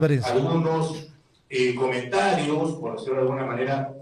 algunos comentarios, por decirlo de alguna manera,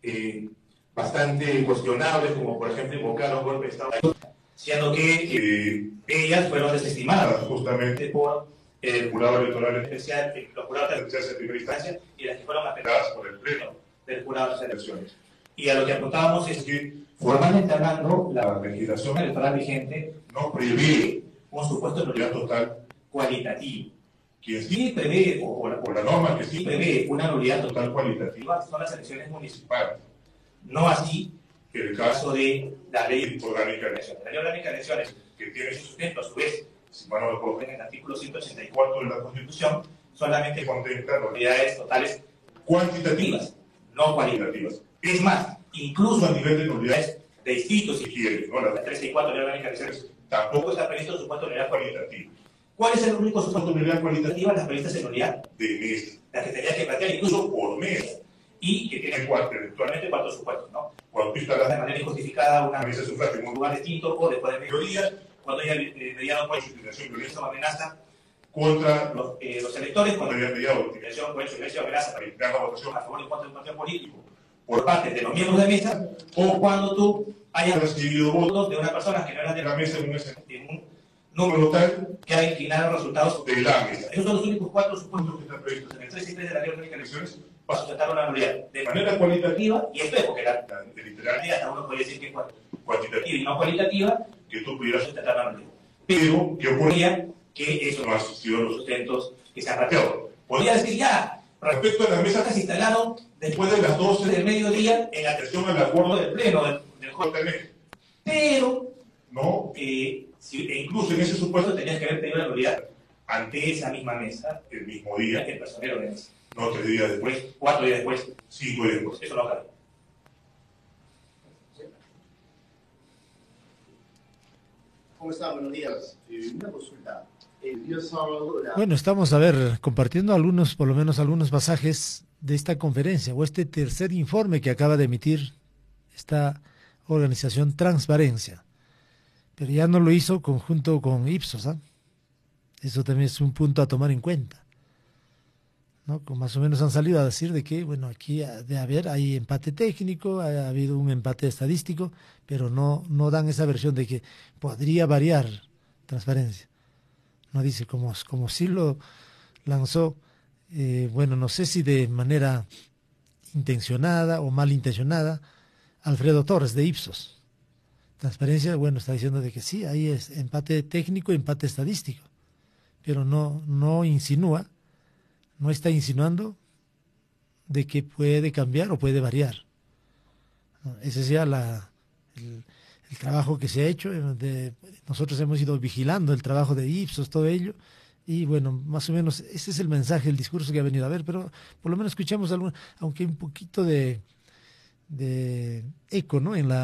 bastante cuestionables, como por ejemplo invocar un golpe de Estado, siendo que ellas fueron desestimadas justamente por el jurado electoral especial, los jurados especiales de primera instancia, y las que fueron apeladas por el pleno del jurado de las elecciones. Y a lo que apuntábamos es que, formalmente hablando, la legislación electoral vigente no prevé un supuesto de nulidad total cualitativo. Quien sí prevé, o la norma que sí prevé una nulidad total cualitativa, son las elecciones municipales. No así el caso de la ley orgánica de elecciones. La ley orgánica de elecciones, que tiene su sustento a su vez, si mal no recuerdo, en el artículo 184 de la Constitución, solamente contempla nulidades totales cuantitativas, no cualitativas. Es más, incluso a nivel de nulidades de distritos, si quieren, ¿no? La 34 de la ley orgánica de elecciones, tampoco está previsto el supuesto de nulidad cualitativa. ¿Cuál es el único supuesto de nulidad cualitativa? Las previstas en nulidad de mes, las que tenía que plantear incluso por mes, y que tienen eventualmente cuatro supuestos, ¿no? Cuando tú instalas de manera injustificada una mesa de sufragio en un lugar distinto o después de mediodía, cuando haya mediado cualquier intimidación, violencia o amenaza contra los electores, cuando haya mediado intimidación, violencia o amenaza para impedir la votación a favor y en contra de un partido político por parte de los miembros de mesa, o cuando tú hayas recibido votos de una persona que no era de la mesa en un número tal que ha inclinado los resultados de la mesa. Esos son los únicos cuatro supuestos que están previstos en el 3 y 3 de la ley orgánica de elecciones para sustentar una nulidad de manera cualitativa, y esto es porque la literalidad hasta uno podría decir que es cuantitativa y no cualitativa, que tú pudieras sustentar la nulidad. Pero, ¿qué ocurría? Que eso no ha sido los sustentos que se han planteado. Podría decir ya, respecto a las mesas que se instalaron después de las 12 del mediodía en atención al acuerdo del pleno del JN. Pero, ¿no? Incluso en ese supuesto tenías que haber pedido la nulidad ante esa misma mesa, el mismo día que el personero de mesa. No 3 días después, 4 días después, 5 días después. Eso no cabe. ¿Cómo están? Buenos días. Una consulta. El día sábado... Bueno, estamos compartiendo por lo menos algunos pasajes de esta conferencia o este tercer informe que acaba de emitir esta organización Transparencia. Pero ya no lo hizo conjunto con Ipsos, ¿ah? Eso también es un punto a tomar en cuenta, ¿no? Como más o menos han salido a decir de que, bueno, aquí hay empate técnico, ha habido un empate estadístico, pero no dan esa versión de que podría variar Transparencia. No dice como sí lo lanzó, bueno, no sé si de manera intencionada o malintencionada, Alfredo Torres de Ipsos. Transparencia, bueno, está diciendo de que sí, ahí es empate técnico, empate estadístico, pero no insinúa, no está insinuando de que puede cambiar o puede variar. Ese sea el trabajo que se ha hecho. Nosotros hemos ido vigilando el trabajo de Ipsos, todo ello, y bueno, más o menos ese es el mensaje, el discurso que ha venido a ver, pero por lo menos escuchamos aunque un poquito de eco, ¿no? en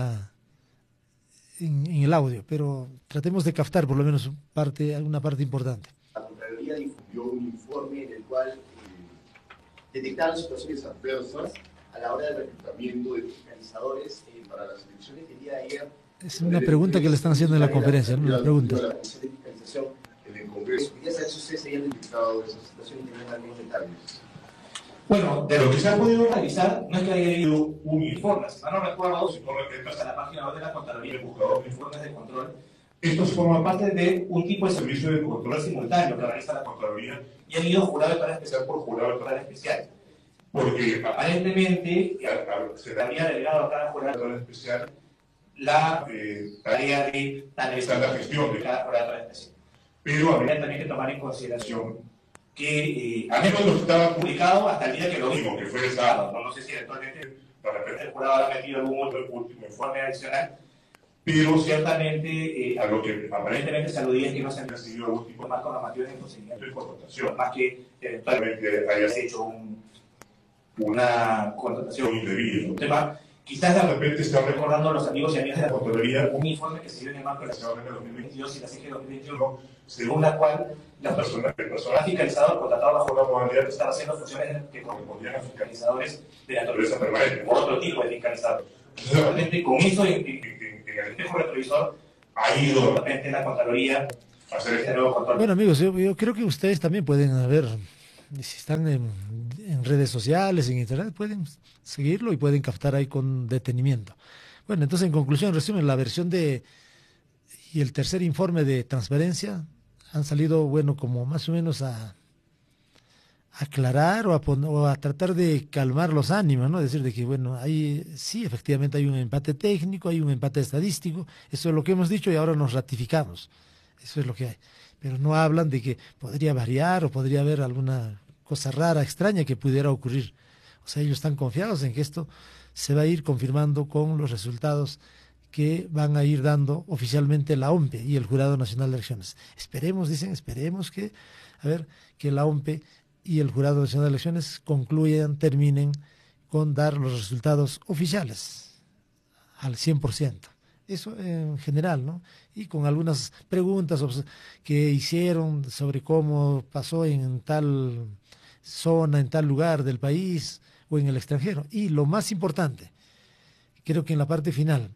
el audio, pero tratemos de captar por lo menos una parte importante. La Contraloría difundió un informe en el cual detectaron situaciones adversas a la hora del reclutamiento de fiscalizadores para las elecciones del día de ayer. Es una pregunta que le están haciendo en la conferencia, ¿no? Una pregunta. La Comisión de Fiscalización en el Congreso. Quería saber si ustedes hayan detectado esa situación y tienen algunos detalles. Bueno, de lo que se ha podido realizar, no es que haya habido un informe, si no recuerdo, si no entras a la página web de la Contraloría, el buscador de informes de control, esto forma parte de un tipo de servicio de control simultáneo que realiza la Contraloría y han ido jurado electoral especial por jurado electoral especial. Porque aparentemente se le había delegado a cada jurado electoral especial la tarea de analizar la gestión de cada jurado electoral especial. Pero habría también que tomar en consideración que al menos lo que estaba publicado hasta el día que lo vimos, que fue el sábado. No sé si eventualmente el jurado habrá metido algún otro último informe adicional, pero ciertamente a lo que aparentemente se aludía es que no se han recibido algún tipo de marco normativo de procedimiento y contratación, más que eventualmente hayas hecho una contratación indebida. Un tema, quizás de repente están recordando a los amigos y amigas de la Contraloría un informe que se dio en el marco de la CGE de 2022 y la CGE 2021, según la cual el personal fiscalizador contratado bajo la modalidad estaba haciendo funciones que correspondían a fiscalizadores de naturaleza permanente, por otro tipo de fiscalizador. Realmente con eso en el espejo retrovisor ha ido de repente la Contraloría a hacer este nuevo control. Bueno, amigos, yo creo que ustedes también pueden haber Y si están en redes sociales, en internet, pueden seguirlo y pueden captar ahí con detenimiento. Bueno, entonces en conclusión, en resumen, la versión y el tercer informe de transparencia han salido, bueno, como más o menos a aclarar o a tratar de calmar los ánimos, ¿no? Decir de que, bueno, sí, efectivamente hay un empate técnico, hay un empate estadístico, eso es lo que hemos dicho y ahora nos ratificamos, eso es lo que hay. Pero no hablan de que podría variar o podría haber alguna cosa rara, extraña que pudiera ocurrir. O sea, ellos están confiados en que esto se va a ir confirmando con los resultados que van a ir dando oficialmente la OMPE y el Jurado Nacional de Elecciones. Esperemos, dicen, esperemos que la OMPE y el Jurado Nacional de Elecciones terminen con dar los resultados oficiales al 100%. Eso en general, ¿no? Y con algunas preguntas que hicieron sobre cómo pasó en tal zona, en tal lugar del país o en el extranjero. Y lo más importante, creo que en la parte final,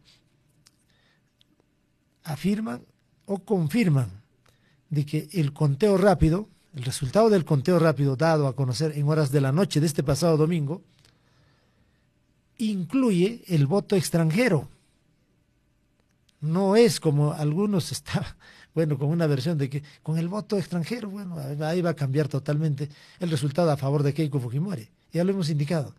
afirman o confirman de que el conteo rápido, el resultado del conteo rápido dado a conocer en horas de la noche de este pasado domingo, incluye el voto extranjero. No es como algunos estaban, bueno, con una versión de que con el voto extranjero, bueno, ahí va a cambiar totalmente el resultado a favor de Keiko Fujimori. Ya lo hemos indicado,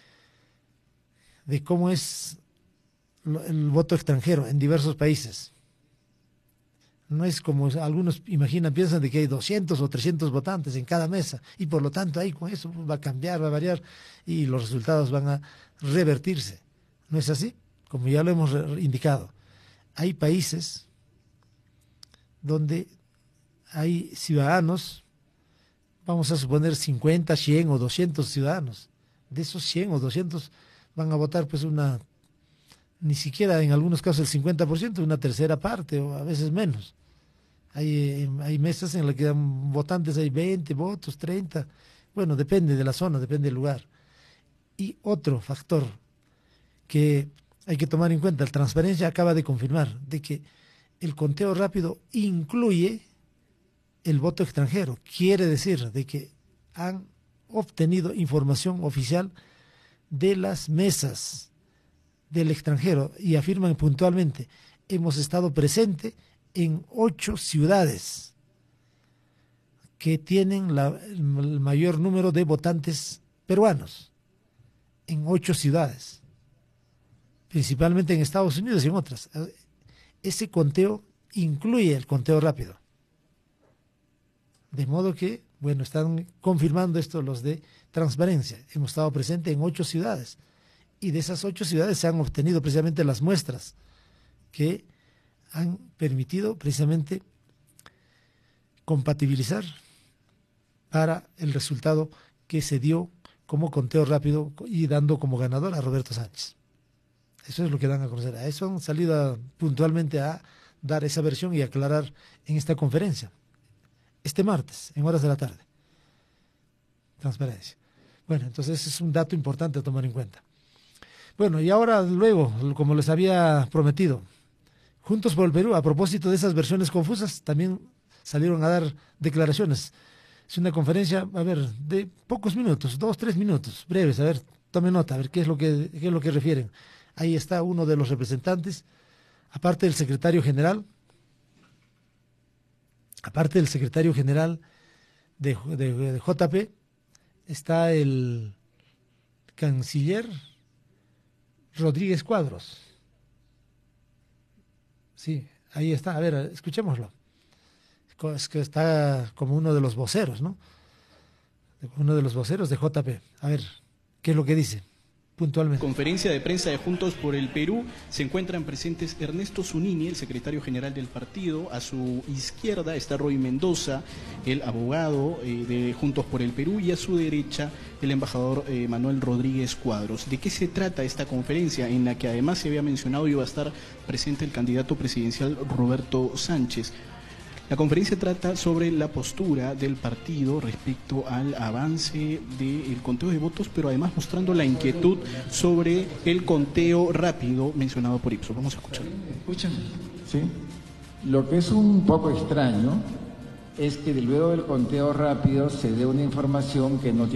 de cómo es el voto extranjero en diversos países. No es como algunos imaginan, piensan de que hay 200 o 300 votantes en cada mesa y por lo tanto ahí con eso va a cambiar, va a variar y los resultados van a revertirse. ¿No es así? Como ya lo hemos indicado. Hay países donde hay ciudadanos, vamos a suponer 50, 100 o 200 ciudadanos. De esos 100 o 200 van a votar pues ni siquiera en algunos casos el 50%, una tercera parte o a veces menos. Hay mesas en las que dan votantes, hay 20 votos, 30, bueno, depende de la zona, depende del lugar. Y otro factor que hay que tomar en cuenta, la transparencia acaba de confirmar de que el conteo rápido incluye el voto extranjero. Quiere decir de que han obtenido información oficial de las mesas del extranjero y afirman puntualmente, hemos estado presentes en 8 ciudades que tienen el mayor número de votantes peruanos, en 8 ciudades, principalmente en Estados Unidos y en otras. Ese conteo incluye el conteo rápido. De modo que, bueno, están confirmando esto los de transparencia. Hemos estado presentes en 8 ciudades. Y de esas 8 ciudades se han obtenido precisamente las muestras que han permitido precisamente compatibilizar para el resultado que se dio como conteo rápido y dando como ganador a Roberto Sánchez. Eso es lo que dan a conocer. A eso han salido puntualmente a dar esa versión y aclarar en esta conferencia, este martes, en horas de la tarde. Transparencia. Bueno, entonces es un dato importante a tomar en cuenta. Bueno, y ahora luego, como les había prometido, Juntos por el Perú, a propósito de esas versiones confusas, también salieron a dar declaraciones. Es una conferencia, a ver, de pocos minutos, 2, 3 minutos, breves, a ver, tome nota, a ver qué es lo que refieren. Ahí está uno de los representantes, aparte del secretario general de JP, está el canciller Rodríguez Cuadros. Sí, ahí está. A ver, escuchémoslo. Es que está como uno de los voceros, ¿no? Uno de los voceros de JP. A ver, ¿qué es lo que dice puntualmente? Conferencia de prensa de Juntos por el Perú. Se encuentran presentes Ernesto Zunini, el secretario general del partido. A su izquierda está Roy Mendoza, el abogado de Juntos por el Perú. Y a su derecha, el embajador Manuel Rodríguez Cuadros. ¿De qué se trata esta conferencia en la que además se había mencionado iba a estar presente el candidato presidencial Roberto Sánchez? La conferencia trata sobre la postura del partido respecto al avance del conteo de votos, pero además mostrando la inquietud sobre el conteo rápido mencionado por Ipsos. Vamos a escuchar. Escuchen, ¿sí? Lo que es un poco extraño es que luego del conteo rápido se dé una información que no tiene